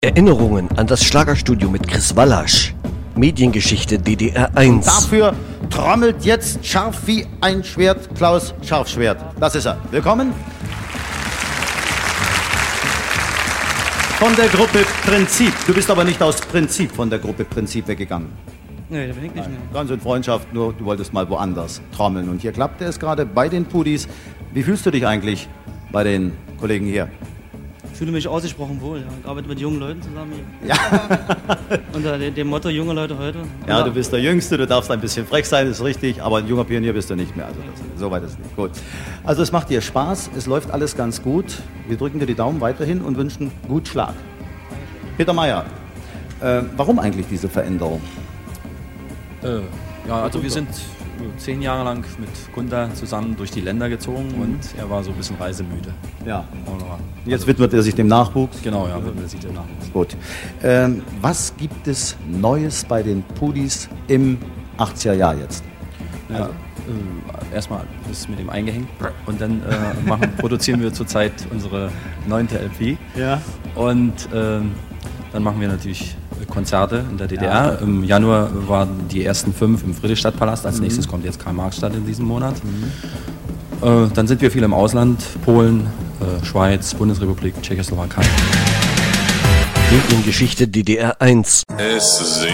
Erinnerungen an das Schlagerstudio mit Chris Wallasch. Mediengeschichte DDR 1. Dafür trommelt jetzt scharf wie ein Schwert Klaus Scharfschwert. Das ist er. Willkommen. Von der Gruppe Prinzip. Du bist aber nicht aus Prinzip von der Gruppe Prinzip weggegangen. Nee, da bin ich nicht. Nein, ganz in Freundschaft, nur du wolltest mal woanders trommeln. Und hier klappte es gerade bei den Pudis. Wie fühlst du dich eigentlich bei den Kollegen hier? Ich fühle mich ausgesprochen wohl. Ja. Ich arbeite mit jungen Leuten zusammen hier. Ja. Unter dem Motto, junge Leute heute. Ja, du bist der Jüngste, du darfst ein bisschen frech sein, ist richtig, aber ein junger Pionier bist du nicht mehr. Also so weit ist es nicht. Gut. Also es macht dir Spaß, es läuft alles ganz gut. Wir drücken dir die Daumen weiterhin und wünschen gut Schlag. Peter Mayer, warum eigentlich diese Veränderung? Ja, also wir sind 10 Jahre lang mit Gunda zusammen durch die Länder gezogen und er war so ein bisschen reisemüde. Ja. Jetzt widmet er sich dem Nachwuchs. Genau, ja, widmet er sich dem Nachwuchs. Gut. Was gibt es Neues bei den Pudis im 80er Jahr jetzt? Ja, erstmal ist mit dem eingehängt und dann produzieren wir zurzeit unsere 9. LP. Ja. Und dann machen wir natürlich Konzerte in der DDR. Ja. Im Januar waren die ersten 5 im Friedrichstadtpalast. Als nächstes kommt jetzt Karl-Marx-Stadt in diesem Monat. Dann sind wir viel im Ausland. Polen, Schweiz, Bundesrepublik, Tschechoslowakei. Mediengeschichte DDR 1.